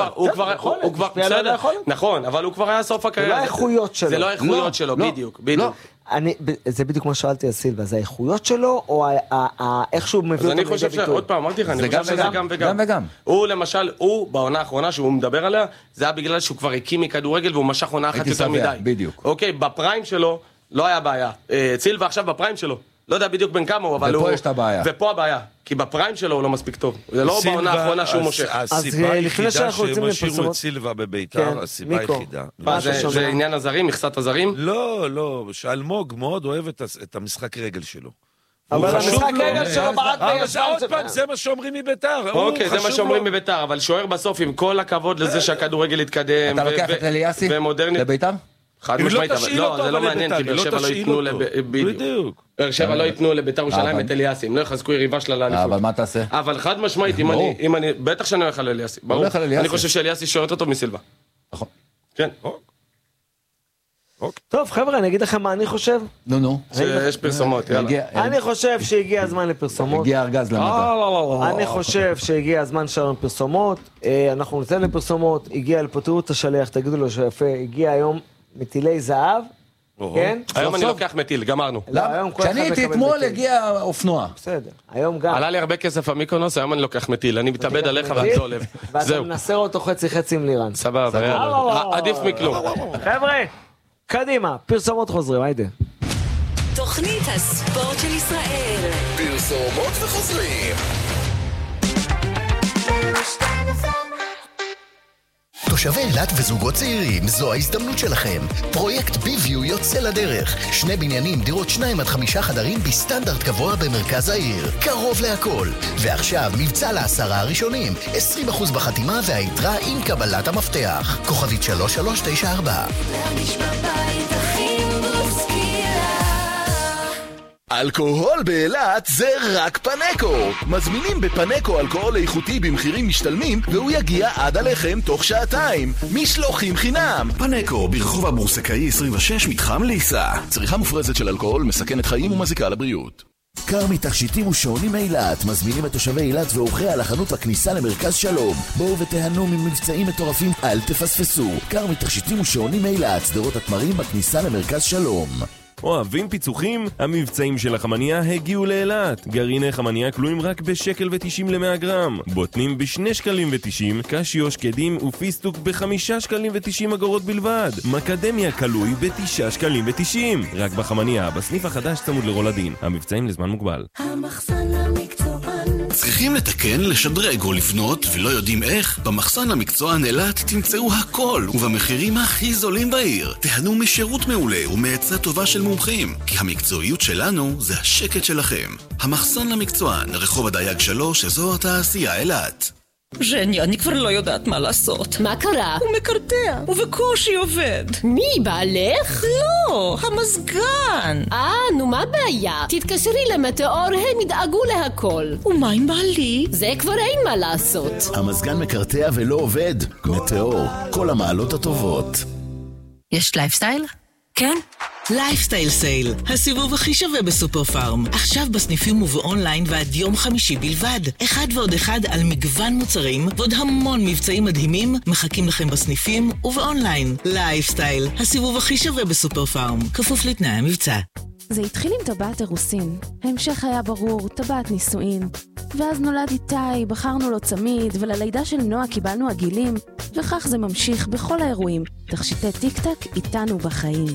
הוא כבר בסדר, נכון, אבל הוא כבר היה סוף הקריירה. זה לא האיכויות שלו. זה לא האיכויות שלו, בדיוק. זה בדיוק מה שאלתי על סילבה, זה האיכויות שלו, או איך שהוא מביא אותו לידי ביטוי? אז אני חושב שעוד פעם, אמרתי לך, אני חושב שזה גם וגם. הוא למשל, בעונה האחרונה שהוא מדבר עליה, זה היה בגלל שהוא כבר הקים מכדורגל, והוא משך עונה אחת יותר מדי. בדיוק. אוקיי, בפריים שלו, לא היה בעיה. סילבה עכשיו בפריים שלו. לא יודע בדיוק בין כמה הוא, אבל הוא... ופה יש את הבעיה. ופה הבעיה. כי בפריים שלו הוא לא מספיק טוב. זה לא בעונה האחרונה שהוא מושך. הסיבה היחידה שהם השאירו את סילבה בביתר, הסיבה היחידה. זה עניין הזרים, מכסת הזרים? לא, שאלמוג מאוד אוהב את המשחק רגל שלו. אבל המשחק רגל שלו בעט עוד פעם, זה מה שאומרים מביתר. אוקיי, זה מה שאומרים מביתר, אבל שוער בסוף, עם כל הכבוד לזה שהכדורגל יתקדם, אתה לוקח את אליאסי לביתר? חד משמעית, לא, זה לא מעניין, כי באר שבע לא ייתנו בדיוק. באר שבע לא ייתנו לביתר ירושלים את אליאסי, הם לא יחזקו יריבה שלה לאליפות. אבל מה תעשה? אבל חד משמעית, אם אני, בטח שאני הולך על אליאסי, ברור. אני חושב שאליאסי שוער יותר טוב מסילבה. נכון. כן. טוב, חבר'ה, אני אגיד לכם מה אני חושב. נו. שיש פרסומות, יאללה. אני חושב שהגיע הזמן לפרסומות. הגיע ארגז למטה. אני חושב שהגיע הזמן שלנו לפרסומות. אנחנו ניתן לפרסומות, הגיע לפתרו את השליח, תגידו לו שיפה, הגיע היום מטילי זהב. כן? היום אני לוקח מטיל, גמרנו. כשאני הייתי אתמול הגיע אופנוע. בסדר, היום גם. עלה לי הרבה כסף המיקרונוס, היום אני לוקח מטיל, אני מתאבד עליך ואני עולב. ואתה מנסר אותו חצי עם לירן. סבבה, עדיף מכלום. חבר'ה, קדימה, פרסומות חוזרים, היידה. תוכנית הספורט של ישראל. פרסומות וחוזרים. תושבי אילת וזוגות צעירים, זו ההזדמנות שלכם. פרויקט ביוויו יוצא לדרך. 2 בניינים, דירות 2 עד 5 חדרים בסטנדרט גבוה במרכז העיר. קרוב להכל. ועכשיו מבצע ל10 הראשונים. 20% בחתימה והיתרה עם קבלת המפתח. כוכבית 3394. להרגיש בבית הכי מוסקילה. אלכוהול באילת זה רק פנקו. מזמינים בפנקו אלכוהול איכותי במחירים משתלמים, והוא יגיע עד עליכם תוך שעתיים. משלוחים חינם. פנקו ברחוב הבורסקאי 26 מתחם ליסה. צריכה מופרזת של אלכוהול מסכנת חיים ומזיקה לבריאות. קרמי תכשיטים ושעונים אילת מזמינים את תושבי אילת ואורחי על החנות בכניסה למרכז שלום. בואו ותהנו ממבצעים מטורפים, אל תפספסו. קרמי תכשיטים ושעונים אילת, שדרות התמרים בכניסה למרכז שלום. אוהבים פיצוחים? המבצעים של החמניה הגיעו לאילת. גרעיני חמניה כלואים רק ב1.90 ל100 גרם. בוטנים ב2.90, קשיו שקדים ופיסטוק ב5.90 בלבד. מקדמיה כלוי ב9.90. רק בחמניה, בסניף החדש צמוד לרולדין. המבצעים לזמן מוגבל. המחסן למקצוען. צריכים לתקן, לשדרג או לבנות ולא יודעים איך? במחסן המקצוען אילת תמצאו הכל ובמחירים הכי זולים בעיר. תהנו משירות מעולה ומעצה טובה של מומחים, כי המקצועיות שלנו זה השקט שלכם. המחסן למקצוען, רחוב הדייג 3, אזור התעשייה אילת. ז'ניה, אני כבר לא יודעת מה לעשות. מה קרה? הוא מקרטע, ובקושי עובד. מי, בעלך? לא, המזגן. נו מה הבעיה? תתקשרי למטאור, הם ידאגו להכל. ומה עם בעלי? זה כבר אין מה לעשות. המזגן מקרטע ולא עובד. מטאור, כל המעלות הטובות. יש לייפסטייל? כן. לייפסטייל סייל, הסיבוב הכי שווה בסופר פארם. עכשיו בסניפים ובאונליין ועד יום חמישי בלבד. 1 ועוד 1 על מגוון מוצרים ועוד המון מבצעים מדהימים מחכים לכם בסניפים ובאונליין. לייפסטייל, הסיבוב הכי שווה בסופר פארם. כפוף לתנאי המבצע. זה התחיל עם טבעת אירוסין. ההמשך היה ברור, טבעת נישואין. ואז נולד איתי, בחרנו לו צמיד, וללידה של נועה קיבלנו עגילים, וכך זה ממשיך בכל האירועים. תכשיטי טיק טק איתנו בחיים.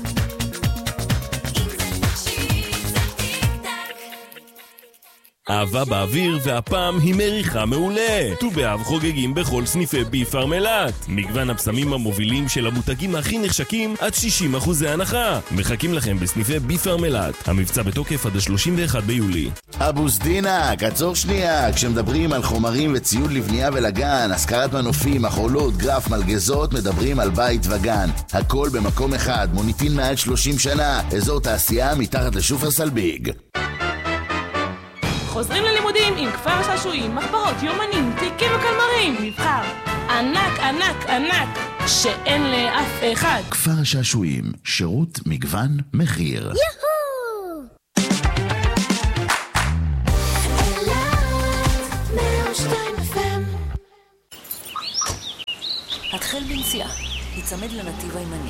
אהבה באוויר, והפעם היא מריחה מעולה. ט"ו באב חוגגים בכל סניפי ביפארם אילת. מגוון הבשמים המובילים של המותגים הכי נחשקים עד 60% הנחה. מחכים לכם בסניפי ביפארם אילת. המבצע בתוקף עד 31 ביולי. אבו סדינה, קצור שנייה. כשמדברים על חומרים וציוד לבנייה ולגן, השכרת מנופים, מחולות, גרף, מלגזות, מדברים על בית וגן. הכל במקום אחד, מוניטין מעל 30 שנה. אזור תעשייה מתחת לשופרסל ביג. חוזרים ללימודים עם כפר שעשועים, מחברות, יומנים, תיקים וקלמרים. מבחר ענק, ענק, ענק, שאין לאף אחד. כפר שעשועים, שירות, מגוון, מחיר. יהו! התחל בנסיעה, יצמד לנתיב הימני.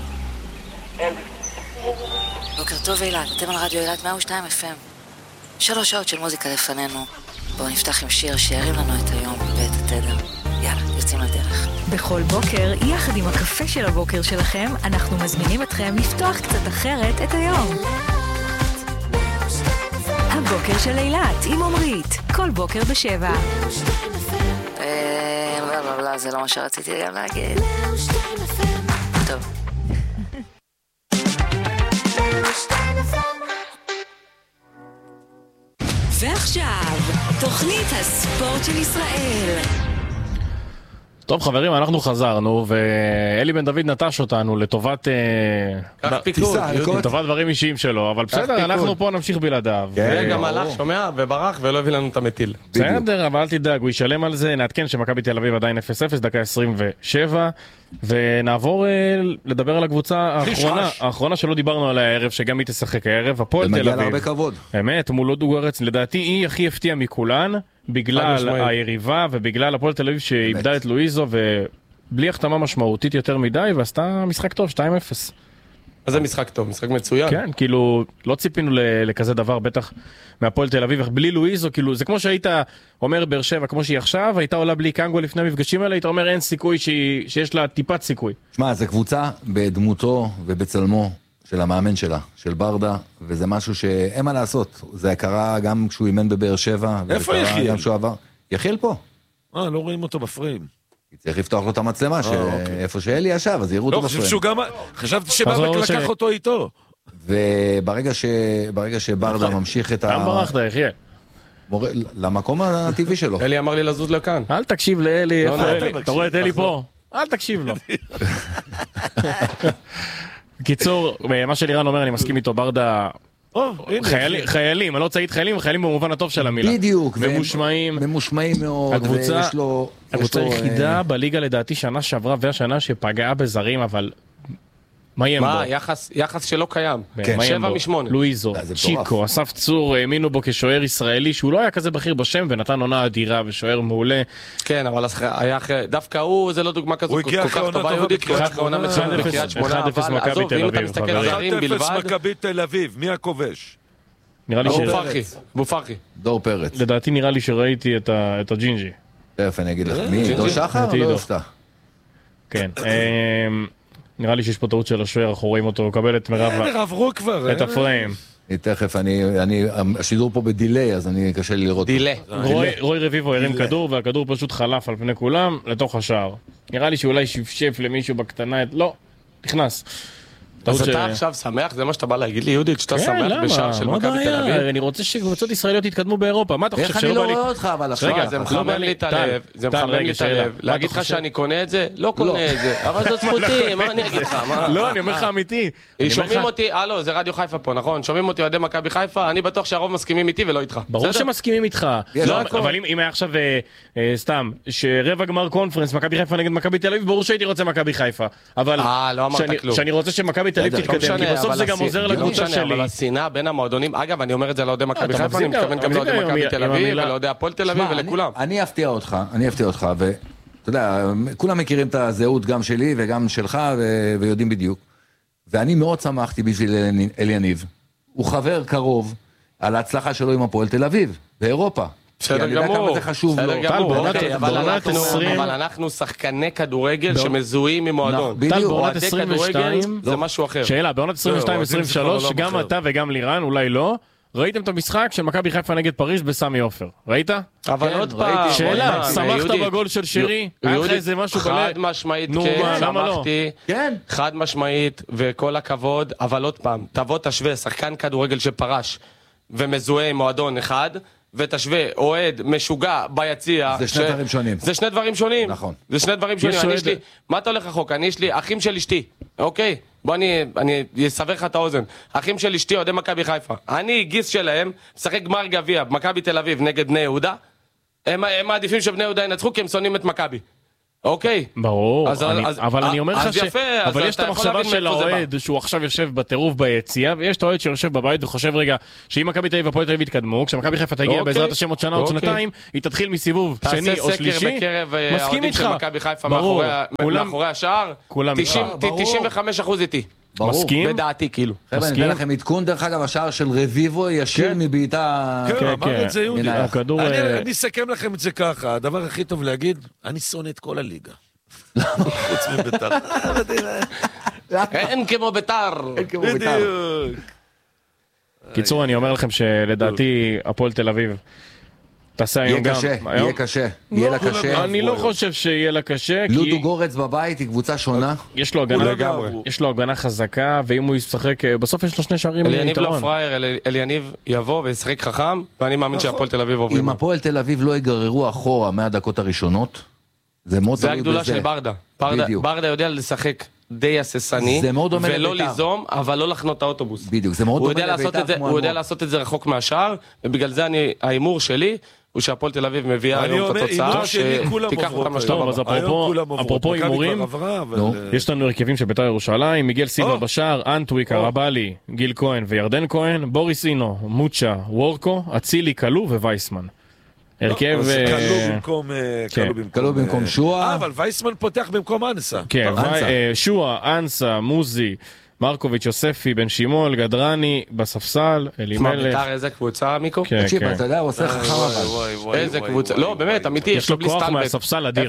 בוקר טוב אילת, אתם על רדיו אילת 102 FM. 3 שעות של מוזיקה לפנינו. בואו נפתח עם שיר שירים לנו את היום ואת התדר. יאללה, יוצאים לדרך. בכל בוקר, יחד עם הקפה של הבוקר שלכם, אנחנו מזמינים אתכם לפתוח קצת אחרת את היום. הבוקר של אילת עם עומרית, כל בוקר ב7. לא, זה לא מה שרציתי גם להגיד. טוב. ועכשיו, תוכנית הספורט של ישראל. טוב חברים, אנחנו חזרנו, ואלי בן דוד נטש אותנו לטובת לטובת דברים אישיים שלו, אבל בסדר, אנחנו פה נמשיך בלעדיו. גם הלך, שומע, וברח, ולא הביא לנו את המטיל. בסדר, אבל אל תדאג, הוא ישלם על זה, נעדכן שמכבי תל אביב עדיין 0-0, דקה 27, ונעבור לדבר על הקבוצה האחרונה שלא דיברנו עליה הערב, שגם היא תשחק הערב, הפועל תל אביב. הרבה כבוד. באמת, מול לודו גורץ, לדעתי היא הכי הפתיעה מכולן, בגלל היריבה ובגלל הפועל תל אביב שאיבדה את לואיזו ובלי החתמה משמעותית יותר מדי, ועשתה משחק טוב, 2-0. אז זה משחק טוב, משחק מצוין. כן, כאילו, לא ציפינו לכזה דבר, בטח מהפועל תל אביב, בלי לואיזו, כאילו, זה כמו שהיית אומר באר שבע, כמו שהיא עכשיו, הייתה עולה בלי קנגו לפני המפגשים האלה, היית אומר אין סיכוי שיש לה טיפת סיכוי. שמע, זה קבוצה בדמותו ובצלמו של המאמן שלה, של ברדה, וזה משהו שאין מה לעשות. זה קרה גם כשהוא אימן בבאר שבע. איפה יחיל? יחיל פה. לא רואים אותו בפריים. צריך לפתוח לו את המצלמה, איפה שאלי ישב, אז יראו אותו בפריים. חשבתי שבאבק לקח אותו איתו. וברגע שברדה ממשיך את גם ברחת, יחיה. למקום הטבעי שלו. אלי אמר לי לזוז לכאן. אל תקשיב לאלי, אתה רואה את אלי פה? אל תקשיב לו. קיצור, מה שלירן אומר, אני מסכים איתו, ברדה, חיילים, אני לא רוצה להגיד חיילים במובן הטוב של המילה. בדיוק. ממושמעים מאוד. הקבוצה היחידה בליגה לדעתי שנה שעברה והשנה שפגעה בזרים, אבל מה יהיה בו? יחס שלא קיים. 7-8. לואיזו, צ'יקו, אסף צור, האמינו בו כשוער ישראלי, שהוא לא היה כזה בכיר בשם, ונתן עונה אדירה ושוער מעולה. כן, אבל דווקא הוא, זה לא דוגמה כזו כל כך טובה יהודית, כי הוא היה עונה מצוינת בקריית שמונה, אבל עזוב, אם אתה מסתכל על זרים בלבד. 1-0 מכבי תל אביב, מי הכובש? נראה לי בופרחי. דור פרץ. לדעתי נראה לי שראיתי את הג'ינג'י. תכף אני אגיד לך, מי? דור שחר? לא יופתע. כן. נראה לי שיש פה טעות של השוער, אנחנו רואים אותו, קבל את עברו כבר, את הפריים. תכף, השידור פה בדילי, אז אני קשה לי לראות. דילי. רוי רביבו הרים כדור, והכדור פשוט חלף על פני כולם, לתוך השער. נראה לי שאולי שפשף למישהו בקטנה, לא, נכנס. אז אתה עכשיו שמח? זה מה שאתה בא להגיד לי, יהודית, שאתה שמח בשער של מכבי תל אביב? אני רוצה שקבוצות ישראליות יתקדמו באירופה. מה אתה חושב שלא בא לי? איך אני לא רואה אותך, אבל עכשיו. רגע, זה מחמם לי את הלב, להגיד לך שאני קונה את זה? לא קונה את זה, אבל זאת זכותי, מה אני אגיד לך? לא, אני אומר לך אמיתי. שומעים אותי, זה רדיו חיפה פה, נכון? שומעים אותי אוהדי מכבי חיפה, אני בטוח שהרוב מסכימים איתי ולא איתך. ברור שמסכימים איתך. אבל אם היה עכשיו סתם שרבע גמר קונפרנס מכבי חיפה נגד מכבי תל אביב, ברור שהייתי רוצה מכבי חיפה. אבל שאני רוצה שמכבי תל אביב תתקדם, כי בסוף זה גם עוזר לקבוצה שלי. אבל השנאה בין המועדונים, אגב, אני אומר את זה לאוהדי מכבי חיפה, אני מתכוון גם לאוהדי מכבי תל אביב ולאוהדי הפועל תל אביב ולכולם. אני אפתיע אותך, ואתה יודע, כולם מכירים את הזהות גם שלי וגם שלך, ויודעים בדיוק. ואני מאוד שמחתי בשביל אלי יניב. הוא חבר קרוב על ההצלחה שלו עם הפועל תל אביב, באירופה. בסדר גמור, בסדר גמור, אבל אנחנו שחקני כדורגל שמזוהים עם מועדון. טל, בעונת 22 זה משהו אחר. שאלה, בעונת 22-23, גם אתה וגם לירן, אולי לא, ראיתם את המשחק של מכבי חיפה נגד פריז בסמי עופר, ראית? אבל עוד פעם, שאלה, שמחת בגול של שירי? היה לך איזה משהו חד משמעית, כן, שמחתי, חד משמעית, וכל הכבוד, אבל עוד פעם, תבוא תשווה, שחקן כדורגל שפרש ומזוהה עם מועדון אחד, ותשווה אוהד משוגע ביציע. זה שני דברים שונים. זה שני דברים שונים. נכון. זה שני דברים שונים. מה אתה הולך רחוק? יש לי אחים של אשתי, אוקיי? בוא אני אסבר לך את האוזן. אחים של אשתי אוהדי מכבי חיפה. אני גיס שלהם, משחק גמר גביע במכבי תל אביב נגד בני יהודה. הם מעדיפים שבני יהודה ינצחו כי הם שונאים את מכבי. אוקיי. ברור, אבל אני אומר לך אבל יש את המחשבה של האוהד שהוא עכשיו יושב בטירוף ביציאה, ויש את האוהד שיושב בבית וחושב רגע שאם מכבי תל אביב והפועל תל אביב יתקדמו, כשמכבי חיפה תגיע בעזרת השם עוד שנה עוד שנתיים, היא תתחיל מסיבוב שני או שלישי. מסכים איתך. מכבי חיפה מאחורי השער, 95% איתי. מסכים? בדעתי כאילו. חבר'ה, אני אתן לכם עדכון, דרך אגב, השער של רביבו ישיר מבעיטה... כן, אמר את זה יהודי. אני אסכם לכם את זה ככה, הדבר הכי טוב להגיד, אני שונא את כל הליגה. חוץ מביתר. אין כמו ביתר. בדיוק. קיצור, אני אומר לכם שלדעתי הפועל תל אביב תעשה היום גם... יהיה קשה, יהיה לה קשה. אני לא חושב שיהיה לה קשה. לודו גורץ בבית היא קבוצה שונה. יש לו הגנה חזקה, ואם הוא ישחק, בסוף יש לו 2 שערים. אליניב לא פרייר, אליניב יבוא וישחק חכם, ואני מאמין שהפועל תל אביב עוברים. אם הפועל תל אביב לא יגררו אחורה מהדקות הראשונות, זה מאוד תלוי בזה. זה הגדולה של ברדה. ברדה יודע לשחק די הססני, ולא ליזום, אבל לא לחנות את האוטובוס. בדיוק, זה מאוד דומה לביתר. הוא יודע לעשות את זה רחוק מהשאר, ובגלל זה האימור שלי הוא שהפועל תל אביב מביאה היום את התוצאה, שתיקח אותם לשלב הבא. אז אפרופו הימורים, יש לנו הרכבים של ביתר ירושלים, מיגל סילבה בשער, אנטוויק, הרבלי, גיל כהן וירדן כהן, בוריס אינו, מוצ'ה, וורקו, אצילי, קלו ווייסמן. הרכב... קלו במקום שואה. אבל וייסמן פותח במקום אנסה. כן, שואה, אנסה, מוזי, מרקוביץ', יוספי, בן שימול, גדרני, בספסל, אלימלך. ביתר איזה קבוצה, מיקו? תקשיב, אתה יודע, הוא עושה חכם אבל. איזה קבוצה, לא, באמת, אמיתי, יש לו כוח מהספסל אדיר.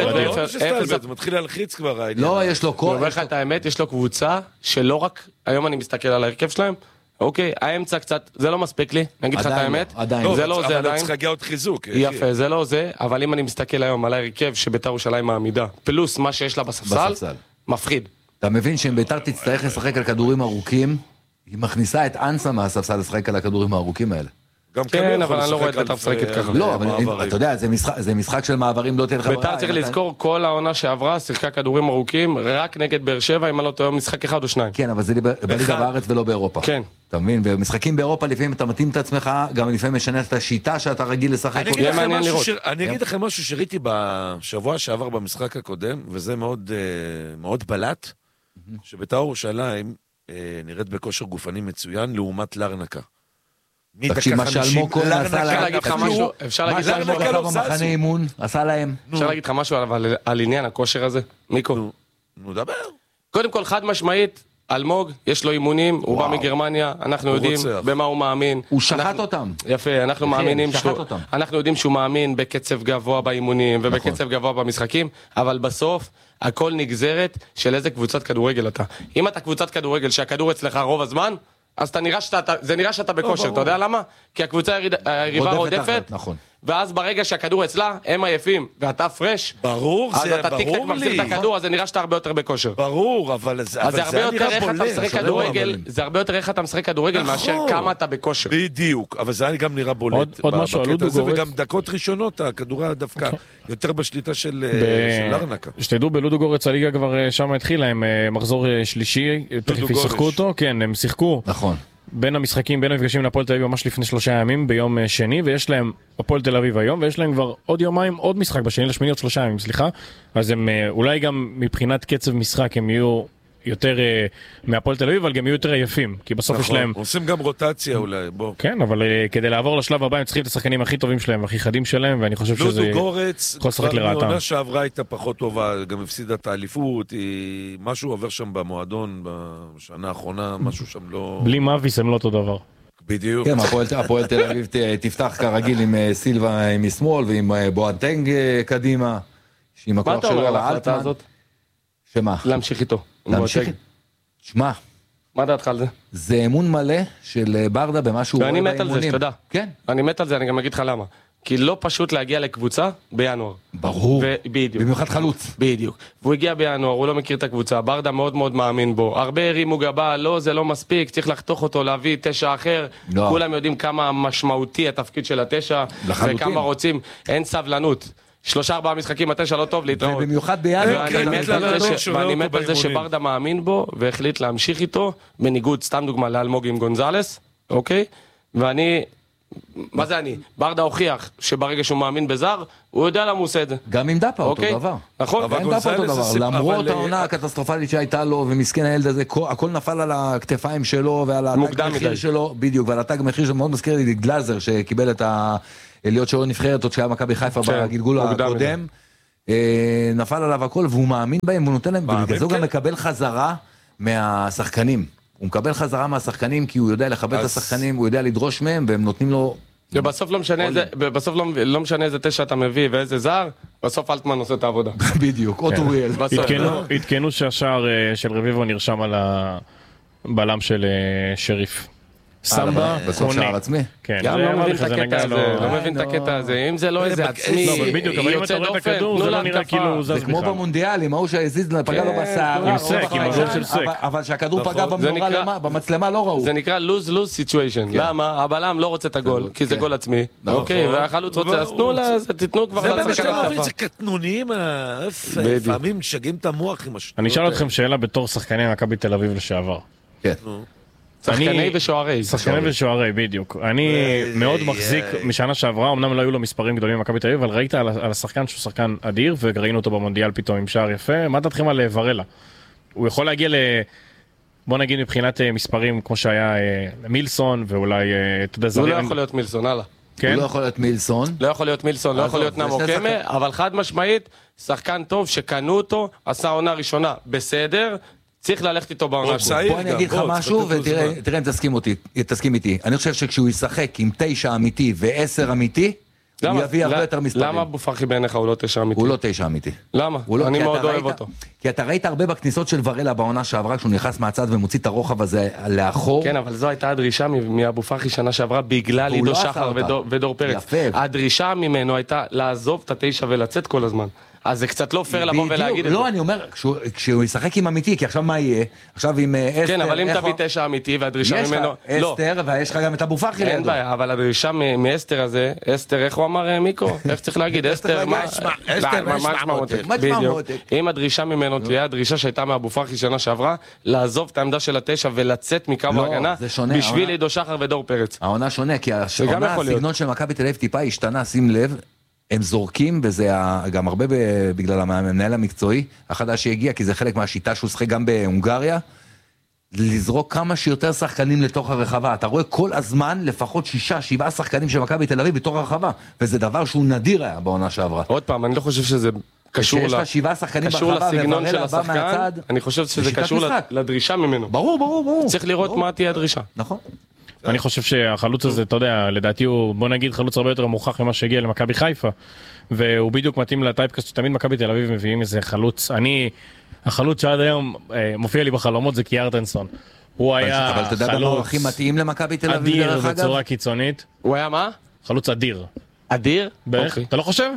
זה מתחיל להלחיץ כבר. לא, יש לו כוח. אני אומר לך את האמת, יש לו קבוצה שלא רק, היום אני מסתכל על ההרכב שלהם, אוקיי, האמצע קצת, זה לא מספיק לי, נגיד לך את האמת. זה לא זה עדיין. צריך להגיע עוד חיזוק. יפה, זה לא זה, אבל אם אני מסתכל היום על ההרכב שביתר ירושלים מעמידה, פלוס מה שיש לה בספסל, מפחיד. אתה מבין שאם ביתר תצטרך לשחק על כדורים ארוכים, היא מכניסה את אנסה מהספסל לשחק על הכדורים הארוכים האלה. כן, אבל אני לא רואה את ביתר משחקת ככה. לא, אבל אתה יודע, זה משחק של מעברים, לא תהיה לך... ביתר צריך לזכור, כל העונה שעברה, שיחקה כדורים ארוכים, רק נגד באר שבע, אם אני לא טועה, משחק 1 או 2. כן, אבל זה בליגה בארץ ולא באירופה. כן. אתה מבין? במשחקים באירופה לפעמים אתה מתאים את עצמך, גם לפעמים משנה את השיטה שאתה רגיל לשחק. אני אגיד לכם משהו שראיתי בשבוע שעבר במשחק הקודם, וזה מאוד בלט, שביתר ירושלים נראית בכושר גופני מצוין לעומת לרנקה. תקשיב, מה שאלמוג כהן עשה להם, אפשר להגיד במחנה אימון, עשה להם. אפשר להגיד לך משהו על עניין הכושר הזה, מיקו? נו, דבר. קודם כל, חד משמעית, אלמוג, יש לו אימונים, הוא בא מגרמניה, אנחנו יודעים במה הוא מאמין. הוא שחט אותם. יפה, אנחנו יודעים שהוא מאמין בקצב גבוה באימונים ובקצב גבוה במשחקים, אבל בסוף הכל נגזרת של איזה קבוצת כדורגל אתה. אם אתה קבוצת כדורגל שהכדור אצלך רוב הזמן, אז זה נראה שאתה בכושר, אתה יודע למה? כי הקבוצה היריבה רודפת, ואז ברגע שהכדור אצלה, הם עייפים, ואתה פרש, ברור, אז אתה טיק-טק מחזיר את הכדור, אז זה נראה שאתה הרבה יותר בכושר. ברור, אבל זה נראה בולט. זה הרבה יותר איך אתה משחק כדורגל מאשר כמה אתה בכושר. בדיוק, אבל זה גם נראה בולט. עוד משהו, לודו גורץ. וגם דקות ראשונות, הכדור דווקא יותר בשליטה של לרנקה. שתדעו, בלודו גורץ הליגה כבר שם התחילה, הם מחזור שלישי, תכף ישחקו אותו, כן, הם שיחקו. נכון. בין המשחקים, בין המפגשים להפועל תל אביב ממש לפני 3 ימים, ביום שני, ויש להם הפועל תל אביב היום, ויש להם כבר עוד יומיים, עוד משחק בשני לשמיני, עוד 3 ימים, סליחה. אז הם אולי גם מבחינת קצב משחק הם יהיו יותר מהפועל תל אביב, אבל גם יהיו יותר עייפים, כי בסוף יש להם... עושים גם רוטציה אולי, בוא. כן, אבל כדי לעבור לשלב הבא הם צריכים את השחקנים הכי טובים שלהם, הכי חדים שלהם, ואני חושב שזה... לודו גורץ, כבר מעונה שעברה הייתה פחות טובה, גם הפסידה את האליפות, משהו עובר שם במועדון בשנה האחרונה, משהו שם לא... בלי מאביס הם לא אותו דבר. בדיוק. כן, הפועל תל אביב תפתח כרגיל עם סילבה משמאל, ועם בואנטנג קדימה, שעם הכוח שלו על האלטמן. שמה? להמשיך איתו. להמשיך? שמע. מה דעתך על זה? זה אמון מלא של ברדה במה שהוא רואה באימונים. ואני מת על זה, שתדע. כן. אני מת על זה, אני גם אגיד לך למה. כי לא פשוט להגיע לקבוצה בינואר. ברור. בדיוק. במיוחד חלוץ. בדיוק. והוא הגיע בינואר, הוא לא מכיר את הקבוצה, ברדה מאוד מאוד מאמין בו. הרבה הרימו גבה, לא, זה לא מספיק, צריך לחתוך אותו, להביא 9 אחר. לא. כולם יודעים כמה משמעותי התפקיד של 9, וכמה רוצים, אין סבלנות. 3-4 משחקים, 9 לא טוב להתראות. ובמיוחד בינואר. ואני מת על זה שברדה מאמין בו, והחליט להמשיך איתו, בניגוד, סתם דוגמה, לאלמוג עם גונזלס, אוקיי? ואני מה זה אני? ברדה הוכיח שברגע שהוא מאמין בזר, הוא יודע למה הוא עושה את זה. גם עם דאפה אותו דבר. נכון. גם עם דאפה אותו דבר. למרות העונה הקטסטרופלית שהייתה לו, ומסכן הילד הזה, הכל נפל על הכתפיים שלו, ועל התג מחיר שלו, בדיוק, ועל התג מחיר שלו, מאוד מזכיר לי גלאזר, שקיבל את להיות שלו נבחרת, עוד שהיה מכבי חיפה בגלגול הקודם. נפל עליו הכל, והוא מאמין בהם, הוא נותן להם, ובגלל זה הוא גם מקבל חזרה מהשחקנים. הוא מקבל חזרה מהשחקנים, כי הוא יודע לכבד את השחקנים, הוא יודע לדרוש מהם, והם נותנים לו... ובסוף לא משנה איזה 9 אתה מביא ואיזה זר, בסוף אלטמן עושה את העבודה. בדיוק, אוטוריאל. התקנו שהשער של רביבו נרשם על הבלם של שריף. סמבה, בסוף שער עצמי. לא מבין את הקטע הזה, אם זה לא איזה עצמי, בדיוק, אבל אם אתה רואה את הכדור, זה לא נראה כאילו הוא זז בכלל. זה כמו במונדיאלים, ההוא שהזיז, פגע לו בשיער, עם סק, עם הגול של סק. אבל שהכדור פגע במנורה, במצלמה לא ראו. זה נקרא lose-lose situation. למה? הבלם לא רוצה את הגול, כי זה גול עצמי. אוקיי, והחלוץ רוצה, אז תתנו כבר לעצמי. זה קטנונים, לפעמים משגעים את המוח עם השטות. אני אשאל אתכם שאלה בתור שחקני מכבי תל אביב לשעבר. כן. שחקני ושוערי. שחקני ושוערי, בדיוק. אני מאוד מחזיק משנה שעברה, אמנם לא היו לו מספרים גדולים במכבי תל אביב, אבל ראית על השחקן שהוא שחקן אדיר, וראינו אותו במונדיאל פתאום עם שער יפה. מה דעתכם על ורלה? הוא יכול להגיע בוא נגיד מבחינת מספרים, כמו שהיה מילסון, ואולי... הוא לא יכול להיות מילסון, הלאה. הוא לא יכול להיות מילסון. לא יכול להיות מילסון, לא יכול להיות נאמו קמה, אבל חד משמעית, שחקן טוב שקנו אותו, עשה עונה ראשונה בסדר, צריך ללכת איתו בעונה שלו. בוא אני אגיד לך משהו, ותראה אם תסכים איתי. אני חושב שכשהוא ישחק עם 9 אמיתי ו10 אמיתי, הוא יביא הרבה יותר מספרים. למה בופחי בעיניך הוא לא 9 אמיתי? הוא לא 9 אמיתי. למה? אני מאוד אוהב אותו. כי אתה ראית הרבה בכניסות של ורלה בעונה שעברה, כשהוא נכנס מהצד ומוציא את הרוחב הזה לאחור. כן, אבל זו הייתה הדרישה מבופחי שנה שעברה, בגלל עידו שחר ודור פרץ. הדרישה ממנו הייתה לעזוב את 9 ולצאת כל הזמן. אז זה קצת לא פייר לבוא ולהגיד את זה. לא, אני אומר, כשהוא ישחק עם אמיתי, כי עכשיו מה יהיה? עכשיו עם אסתר... כן, אבל אם תביא 9 אמיתי והדרישה ממנו... יש לך אסתר ויש לך גם את הבופחי לידו. אין בעיה, אבל הדרישה מאסתר הזה, אסתר, איך הוא אמר מיקו? איך צריך להגיד? אסתר, מה מותק? אם הדרישה ממנו תהיה הדרישה שהייתה מהבופחי שנה שעברה, לעזוב את העמדה של 9 ולצאת מקו ההגנה, בשביל עידו שחר ודור פרץ. העונה שונה, כי הסגנון של מכבי תל אביב טיפה השתנה, שים לב, הם זורקים, וזה גם הרבה בגלל המנהל המקצועי, החדש שהגיע, כי זה חלק מהשיטה שהוא שחק גם בהונגריה, לזרוק כמה שיותר שחקנים לתוך הרחבה. אתה רואה כל הזמן לפחות 6-7 שחקנים של מכבי תל אביב בתוך הרחבה, וזה דבר שהוא נדיר היה בעונה שעברה. עוד פעם, אני לא חושב שזה קשור לסגנון של השחקן, אני חושב שזה קשור לדרישה ממנו. ברור. צריך לראות מה תהיה הדרישה. נכון. אני חושב שהחלוץ הזה, אתה יודע, לדעתי הוא, בוא נגיד, חלוץ הרבה יותר מוכח ממה שהגיע למכבי חיפה, והוא בדיוק מתאים לטייפקאסט שתמיד מכבי תל אביב מביאים איזה חלוץ. החלוץ שעד היום מופיע לי בחלומות זה קיארטנסון. הוא היה חלוץ הכי מתאים למכבי תל אביב, אדיר בצורה קיצונית. הוא היה מה? חלוץ אדיר. אדיר? בערך. אתה לא חושב?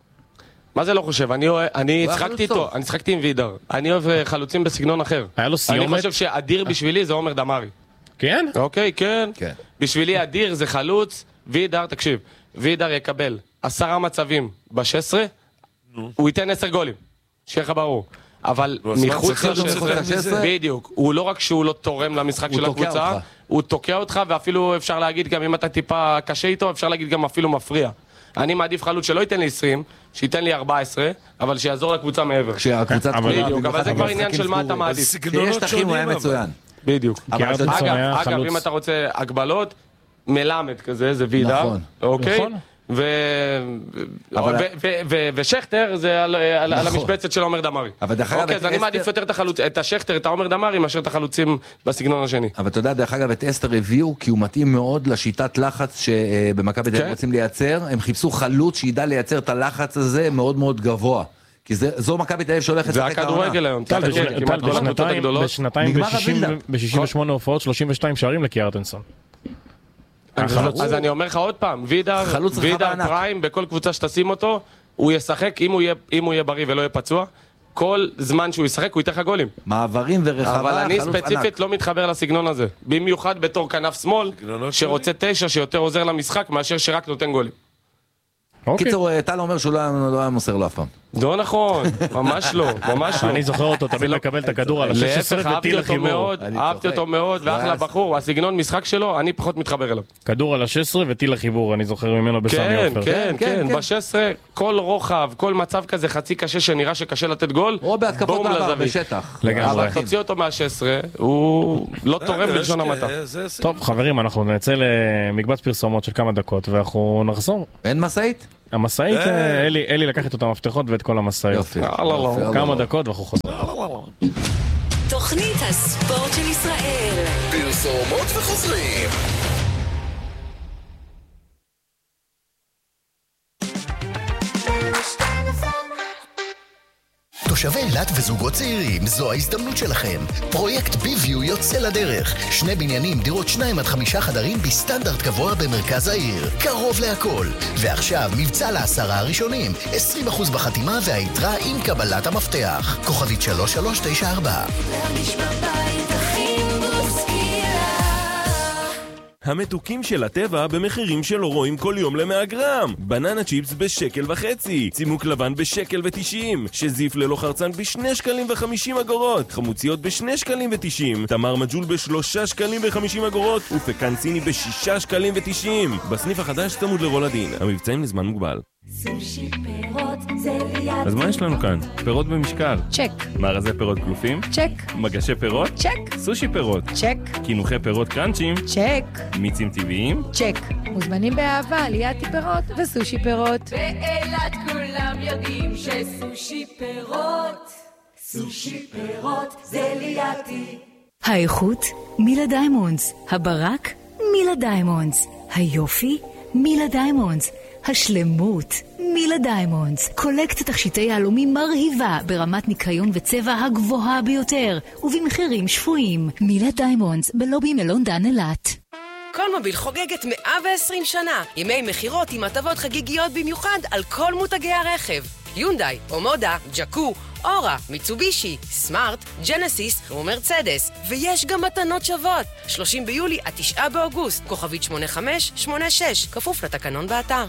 מה זה לא חושב? אני הצחקתי איתו, אני הצחקתי עם וידר. אני אוהב חלוצים בסגנון אחר. היה לו סיומת? אני חושב שאדיר בשבילי זה עומר דמרי. כן? אוקיי, כן. בשבילי אדיר זה חלוץ, וידר, תקשיב, וידר יקבל 10 מצבים ב-16, הוא ייתן 10 גולים, שיהיה לך ברור. אבל מחוץ ל-16, בדיוק, הוא לא רק שהוא לא תורם למשחק של הקבוצה, הוא תוקע אותך, ואפילו אפשר להגיד גם אם אתה טיפה קשה איתו, אפשר להגיד גם אפילו מפריע. אני מעדיף חלוץ שלא ייתן לי 20, שייתן לי 14, אבל שיעזור לקבוצה מעבר. בדיוק, אבל זה כבר עניין של מה אתה מעדיף. שיש תחים הוא היה מצוין. בדיוק. אגב, אם אתה רוצה הגבלות, מלמד כזה, זה וידר, אוקיי? ושכתר זה על המשבצת של עומר דמרי. אוקיי, אז אני מעדיף יותר את השכתר, את העומר דמרי, מאשר את החלוצים בסגנון השני. אבל אתה יודע, דרך אגב, את אסתר הביאו, כי הוא מתאים מאוד לשיטת לחץ שבמכבי תל אביב רוצים לייצר. הם חיפשו חלוץ שידע לייצר את הלחץ הזה מאוד מאוד גבוה. כי זו מכבי תל אביב שהולכת זה הכדורגל היום. בשנתיים ב-68 הופעות 32 שערים לקיארטנסון. אז אני אומר לך עוד פעם, וידר פריים בכל קבוצה שתשים אותו, הוא ישחק, אם הוא יהיה בריא ולא יהיה פצוע, כל זמן שהוא ישחק הוא ייתן לך גולים. מעברים ורחבה, אבל אני ספציפית לא מתחבר לסגנון הזה, במיוחד בתור כנף שמאל, שרוצה 9 שיותר עוזר למשחק מאשר שרק נותן גולים. קיצור, טל אומר שהוא לא היה מוסר לו אף פעם. לא נכון, ממש לא, ממש לא. אני זוכר אותו, תמיד מקבל את הכדור על ה-16 וטיל לחיבור. אהבתי אותו מאוד, ואחלה בחור, הסגנון משחק שלו, אני פחות מתחבר אליו. כדור על ה-16 וטיל לחיבור, אני זוכר ממנו בסמי עופר. כן, כן, ב-16, כל רוחב, כל מצב כזה חצי קשה שנראה שקשה לתת גול, או בהתקפות מעבר בשטח. אבל תוציא אותו מה-16, הוא לא תורם בלשון המעטה. טוב, חברים, אנחנו נצא למקבץ פרסומות של כמה דקות, ואנחנו נחזור. אין מסעית? המסעית, אלי לקח איתו את המפתחות ואת כל המסעית. יופי. כמה דקות ואנחנו חוזרים. תוכנית הספורט של ישראל. פרסומות וחוזרים. תושבי אילת וזוגות צעירים, זו ההזדמנות שלכם. פרויקט ביוויו יוצא לדרך. 2 בניינים, דירות 2 עד 5 חדרים בסטנדרט גבוה במרכז העיר. קרוב להכל. ועכשיו מבצע ל10 הראשונים. 20% בחתימה והיתרה עם קבלת המפתח. כוכבית 3394. להרגיש בבית הכי מוסקילה. המתוקים של הטבע במחירים שלא רואים כל יום ל100 גרם. בננה צ'יפס ב1.50 שקל, צימוק לבן ב1.90 שקל, שזיף ללא חרצן ב2.50 שקלים, חמוציות ב2.90 שקלים, תמר מג'ול ב3.50 שקלים, ופקן סיני ב6.90 שקלים. בסניף החדש צמוד לרולדין, המבצעים לזמן מוגבל. סושי פירות זה ליד. אז מה יש לנו כאן? פירות במשקל. צ'ק. מארזי פירות קלופים? צ'ק. מגשי פירות? צ'ק. סושי פירות? צ'ק. קינוחי פירות קרנצ'ים? צ'ק. מיצים טבעיים? צ'ק. מוזמנים באהבה ליאתי פירות וסושי פירות. באילת כולם יודעים שסושי פירות, סושי פירות זה ליאתי. האיכות מילה דיימונדס, הברק מילה דיימונדס, היופי מילה דיימונדס, השלמות מילה דיימונדס, קולקציית תכשיטי יהלומים מרהיבה ברמת ניקיון וצבע הגבוהה ביותר ובמחירים שפויים. מילה דיימונדס בלובי מלון דן אילת. קולמוביל חוגגת 120 שנה, ימי מחירות עם הטבות חגיגיות במיוחד על כל מותגי הרכב. יונדאי, אומודה, ג'קו, אורה, מיצובישי, סמארט, ג'נסיס ומרצדס. ויש גם מתנות שוות. 30 ביולי עד 9 באוגוסט, כוכבית 8586, כפוף לתקנון באתר.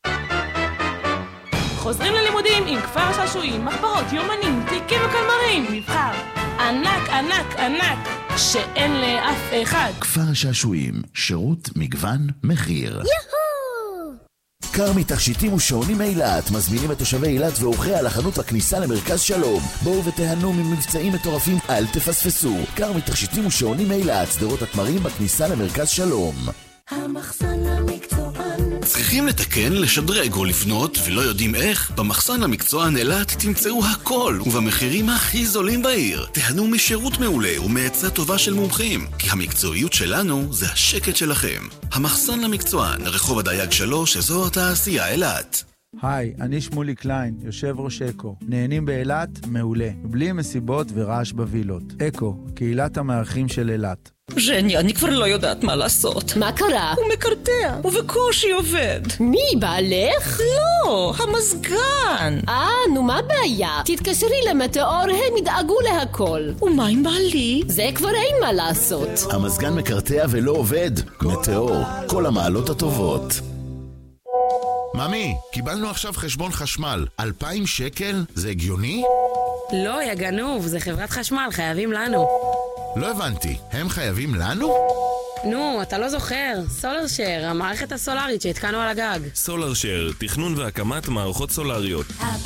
חוזרים ללימודים עם כפר שעשועים, מחברות, יומנים, תיקים וקלמרים. מבחר ענק, ענק, ענק, שאין לאף אחד. כפר שעשועים, שירות, מגוון, מחיר. יהו! כרמי תכשיטים ושעונים אילת מזמינים את תושבי אילת ואורחי על החנות בכניסה למרכז שלום. בואו ותהנו ממבצעים מטורפים, אל תפספסו. כרמי תכשיטים ושעונים אילת, שדרות התמרים בכניסה למרכז שלום. המחסן המקצוען. צריכים לתקן, לשדרג או לבנות ולא יודעים איך? במחסן המקצוען אילת תמצאו הכל ובמחירים הכי זולים בעיר. תהנו משירות מעולה ומעצה טובה של מומחים, כי המקצועיות שלנו זה השקט שלכם. המחסן המקצוען, רחוב הדייג 3, אזור התעשייה אילת. היי, אני שמולי קליין, יושב ראש אקו. נהנים באילת? מעולה. בלי מסיבות ורעש בווילות. אקו, קהילת המארחים של אילת. ז'ני, אני כבר לא יודעת מה לעשות. מה קרה? הוא מקרטע, ובקושי עובד. מי, בעלך? לא, המזגן. נו מה הבעיה? תתקשרי למטאור, הם ידאגו להכל. ומה עם בעלי? זה כבר אין מה לעשות. המזגן מקרטע ולא עובד. מטאור, כל המעלות הטובות. ממי, קיבלנו עכשיו חשבון חשמל. 2,000 שקל? זה הגיוני? לא, יא גנוב, זה חברת חשמל, חייבים לנו. לא הבנתי, הם חייבים לנו? נו, אתה לא זוכר, סולר שר, המערכת הסולרית שהתקנו על הגג. סולר שר, תכנון והקמת מערכות סולריות.